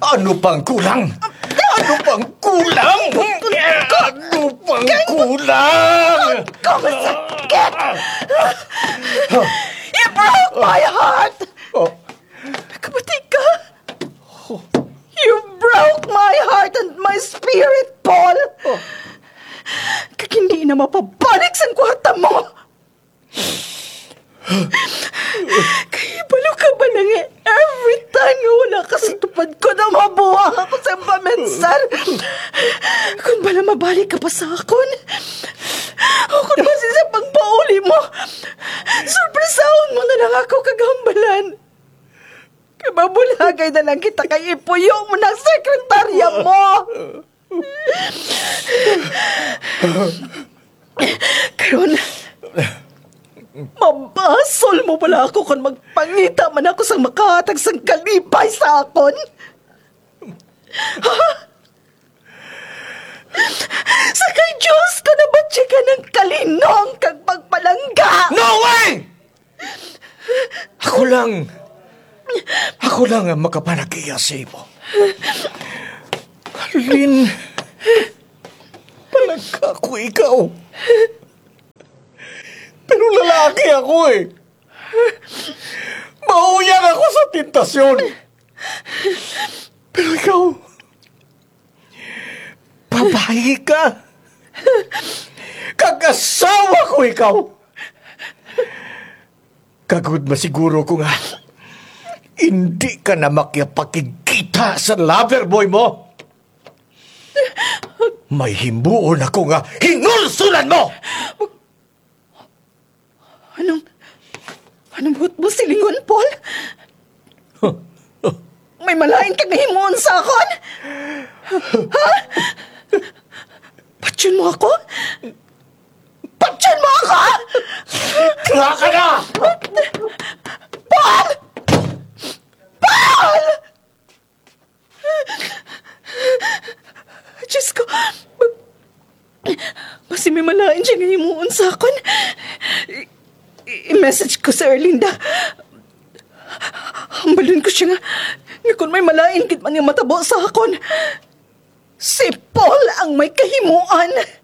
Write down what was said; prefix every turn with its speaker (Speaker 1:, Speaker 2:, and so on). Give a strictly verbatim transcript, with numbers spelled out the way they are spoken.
Speaker 1: Ano pang kulang? Ano pang kulang? Ano pang kulang?
Speaker 2: Kung masakit! You broke my heart!
Speaker 1: Oh.
Speaker 2: Kapatid ka! You broke my heart and my spirit, Paul!
Speaker 1: Oh.
Speaker 2: Kag hindi na mapabalik sa kwarta mo! Kaya balo ka ba lang eh? Every time nga wala ka sa tupad ko na mabuha ako sa pamensan. Kung bala mabalik ka pa sa akon. O kung basi sa pagpauli mo, surpresahon mo na lang ako kagambalan. Kababulagay na lang kita kay ipuyo mo ng sekretarya mo. Karon, mabasol mo pala ako kung magpangita man ako sa makahatag sang kalipay sa akon. Ha? Sa kay Diyos ka na ba ka ng kalinong kag pagpalangga?
Speaker 1: No way! Ako lang. Ako lang ang makapanagiya sa iyo. Lin, palangga ko ikaw. Pero lalaki ako eh. Mahuyang ako sa tentasyon. Pero ikaw, babae ka. Kag-asawa ko ikaw. Kagud masiguro ko nga, hindi ka na makipakikita sa lover boy mo. May himbuon ako nga hinulsulan mo!
Speaker 2: Anong, anong buot mo silingon, Paul? May malain kang nahimuon sa akon? Ha? Patsyon mo ako? Patsyon mo ako?
Speaker 1: Kaya ka na!
Speaker 2: Paul! Paul! Diyos ko, basi may malain siya nahimuon sa akon. I-message ko sa Erlinda. Hambalin ko siya nga, nga kung may malain kit man yung matabo sa akon. Si Paul ang may kahimuan.